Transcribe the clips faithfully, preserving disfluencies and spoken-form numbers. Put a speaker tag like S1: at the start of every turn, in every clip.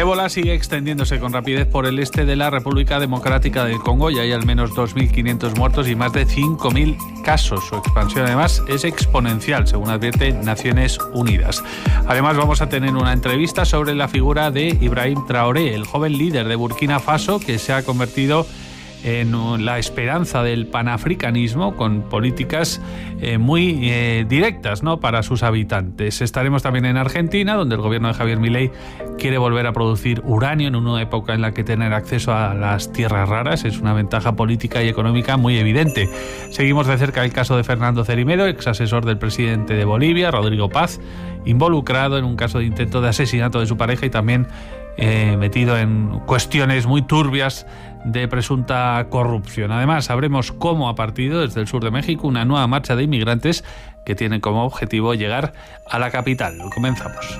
S1: ébola sigue extendiéndose con rapidez por el este de la República Democrática del Congo. Ya hay al menos dos mil quinientos muertos y más de cinco mil casos. Su expansión, además, es exponencial, según advierte Naciones Unidas. Además, vamos a tener una entrevista sobre la figura de Ibrahim Traoré, el joven líder de Burkina Faso, que se ha convertido en la esperanza del panafricanismo, con políticas eh, muy eh, directas, ¿no?, para sus habitantes. Estaremos también en Argentina, donde el gobierno de Javier Milei quiere volver a producir uranio en una época en la que tener acceso a las tierras raras es una ventaja política y económica muy evidente. Seguimos de cerca el caso de Fernando Cerimero, ex asesor del presidente de Bolivia, Rodrigo Paz, involucrado en un caso de intento de asesinato de su pareja y también eh, metido en cuestiones muy turbias de presunta corrupción. Además, sabremos cómo ha partido desde el sur de México una nueva marcha de inmigrantes que tiene como objetivo llegar a la capital. Comenzamos.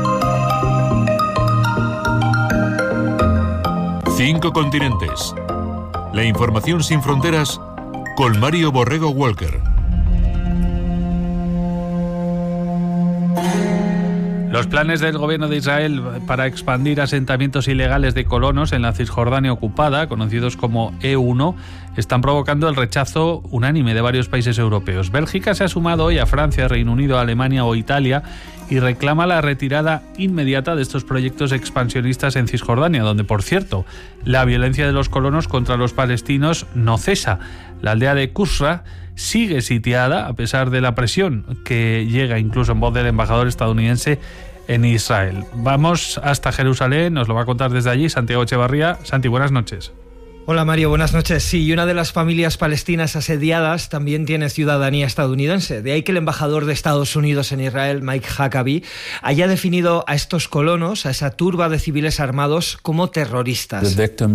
S2: Cinco continentes. La información sin fronteras con Mario Borrego Walker.
S1: Los planes del gobierno de Israel para expandir asentamientos ilegales de colonos en la Cisjordania ocupada, conocidos como E uno, están provocando el rechazo unánime de varios países europeos. Bélgica se ha sumado hoy a Francia, Reino Unido, Alemania o Italia y reclama la retirada inmediata de estos proyectos expansionistas en Cisjordania, donde, por cierto, la violencia de los colonos contra los palestinos no cesa. La aldea de Qusra sigue sitiada a pesar de la presión que llega incluso en voz del embajador estadounidense en Israel. Vamos hasta Jerusalén, nos lo va a contar desde allí Santiago Echevarría. Santi, buenas noches.
S3: Hola Mario, buenas noches. Sí, y una de las familias palestinas asediadas también tiene ciudadanía estadounidense. De ahí que el embajador de Estados Unidos en Israel, Mike Huckabee, haya definido a estos colonos, a esa turba de civiles armados, como terroristas.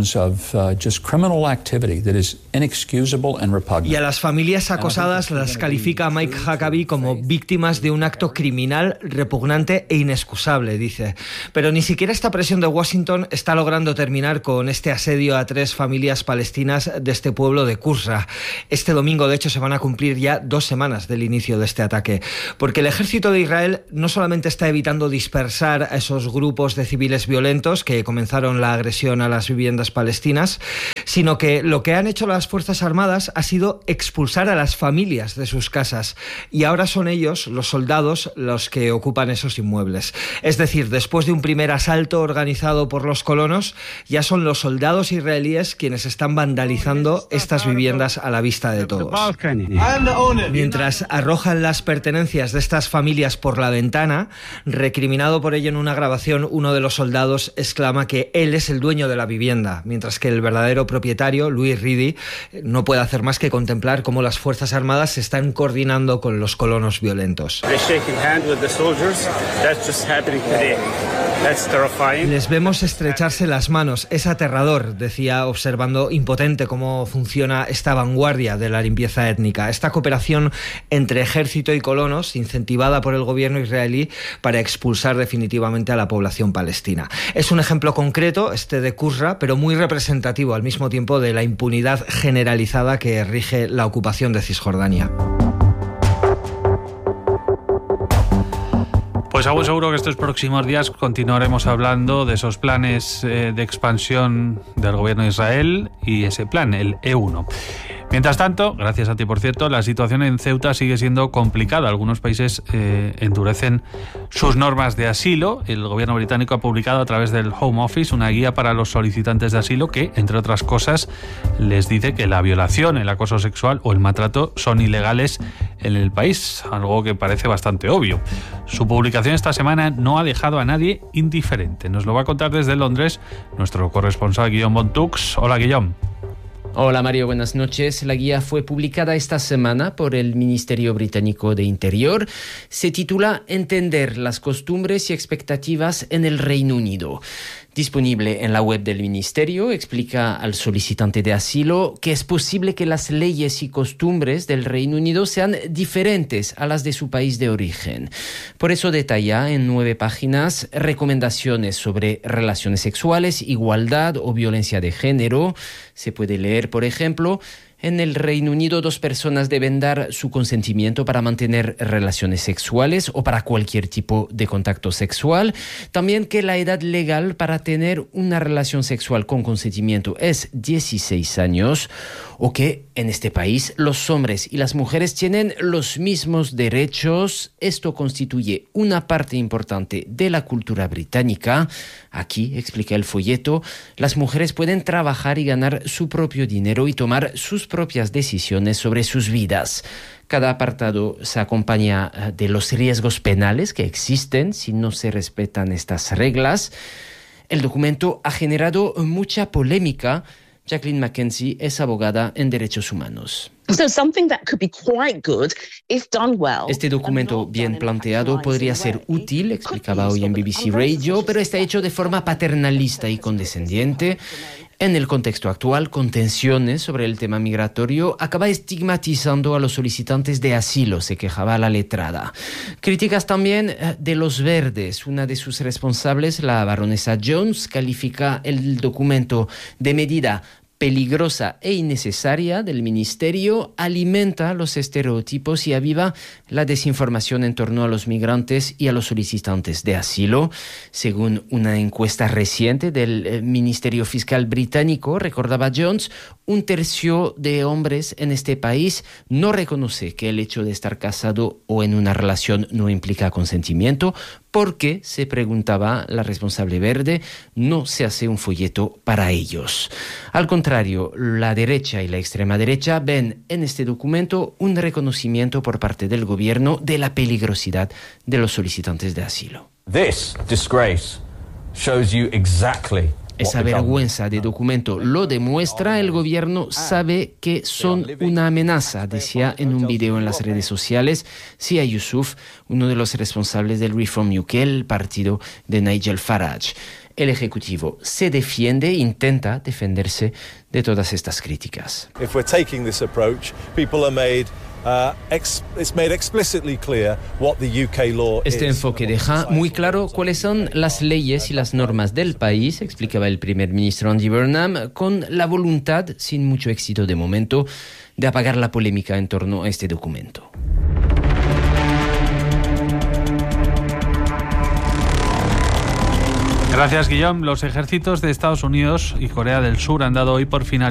S3: Y a las familias acosadas las califica Mike Huckabee como víctimas de un acto criminal, repugnante e inexcusable, dice. Pero ni siquiera esta presión de Washington está logrando terminar con este asedio a tres familias palestinas de este pueblo de Qusra. Este domingo, de hecho, se van a cumplir ya dos semanas del inicio de este ataque, porque el ejército de Israel no solamente está evitando dispersar a esos grupos de civiles violentos que comenzaron la agresión a las viviendas palestinas, sino que lo que han hecho las Fuerzas Armadas ha sido expulsar a las familias de sus casas, y ahora son ellos, los soldados, los que ocupan esos inmuebles. Es decir, después de un primer asalto organizado por los colonos, ya son los soldados israelíes quienes están vandalizando estas viviendas a la vista de todos. Mientras arrojan las pertenencias de estas familias por la ventana, recriminado por ello en una grabación, uno de los soldados exclama que él es el dueño de la vivienda, mientras que el verdadero propietario, Louis Reedy, no puede hacer más que contemplar cómo las Fuerzas Armadas se están coordinando con los colonos violentos. Les vemos estrecharse las manos, es aterrador, decía, observando impotente cómo funciona esta vanguardia de la limpieza étnica, esta cooperación entre ejército y colonos, incentivada por el gobierno israelí para expulsar definitivamente a la población palestina. Es un ejemplo concreto, este de Qusra, pero muy representativo al mismo tiempo de la impunidad generalizada que rige la ocupación de Cisjordania.
S1: Pues a buen seguro que estos próximos días continuaremos hablando de esos planes eh, de expansión del gobierno de Israel y ese plan, el E uno. Mientras tanto, gracias a ti por cierto, la situación en Ceuta sigue siendo complicada. Algunos países eh, endurecen sus normas de asilo. El gobierno británico ha publicado a través del Home Office una guía para los solicitantes de asilo que, entre otras cosas, les dice que la violación, el acoso sexual o el maltrato son ilegales en el país, algo que parece bastante obvio. Su publicación esta semana no ha dejado a nadie indiferente. Nos lo va a contar desde Londres nuestro corresponsal Guillaume Bontux. Hola, Guillaume.
S4: Hola Mario, buenas noches. La guía fue publicada esta semana por el Ministerio Británico de Interior. Se titula Entender las costumbres y expectativas en el Reino Unido. Disponible en la web del Ministerio, explica al solicitante de asilo que es posible que las leyes y costumbres del Reino Unido sean diferentes a las de su país de origen. Por eso detalla en nueve páginas recomendaciones sobre relaciones sexuales, igualdad o violencia de género. Se puede leer, por ejemplo, En el Reino Unido, dos personas deben dar su consentimiento para mantener relaciones sexuales o para cualquier tipo de contacto sexual. También que la edad legal para tener una relación sexual con consentimiento es dieciséis años, o que en este país los hombres y las mujeres tienen los mismos derechos. Esto constituye una parte importante de la cultura británica. Aquí, explica el folleto, las mujeres pueden trabajar y ganar su propio dinero y tomar sus propias decisiones sobre sus vidas. Cada apartado se acompaña de los riesgos penales que existen si no se respetan estas reglas. El documento ha generado mucha polémica. Jacqueline Mackenzie es abogada en derechos humanos. Este documento bien planteado podría ser útil, explicaba hoy en B B C Radio, pero está hecho de forma paternalista y condescendiente. En el contexto actual, con tensiones sobre el tema migratorio, acaba estigmatizando a los solicitantes de asilo, se quejaba la letrada. Críticas también de los verdes. Una de sus responsables, la baronesa Jones, califica el documento de medida peligrosa e innecesaria del ministerio, alimenta los estereotipos y aviva la desinformación en torno a los migrantes y a los solicitantes de asilo. Según una encuesta reciente del Ministerio Fiscal británico, recordaba Jones, un tercio de hombres en este país no reconoce que el hecho de estar casado o en una relación no implica consentimiento, porque, se preguntaba la responsable verde, no se hace un folleto para ellos. Al contrario, la derecha y la extrema derecha ven en este documento un reconocimiento por parte del gobierno de la peligrosidad de los solicitantes de asilo.
S5: This disgrace shows you exactly.
S4: Esa vergüenza de documento lo demuestra. El gobierno sabe que son una amenaza, decía en un video en las redes sociales Sia Yusuf, uno de los responsables del Reform U K, el partido de Nigel Farage. El Ejecutivo se defiende, intenta defenderse de todas estas críticas.
S6: If we're taking this approach, people are made Uh, ex, it's made explicitly clear what the U K law
S4: este
S6: is.
S4: enfoque deja muy claro cuáles son las leyes y las normas del país, explicaba el primer ministro Andy Burnham, con la voluntad, sin mucho éxito de momento, de apagar la polémica en torno a este documento.
S1: Gracias, Guillaume. Los ejércitos de Estados Unidos y Corea del Sur han dado hoy por finalizado